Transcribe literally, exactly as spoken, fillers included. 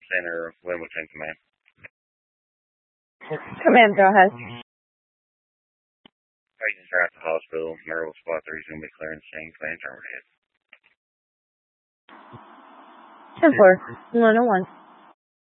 Center, Wilmington, command. Command, go ahead. Patients are at the hospital. Maryville Squad three is going to be clearing the scene. Command, terminated. ten four, one oh one.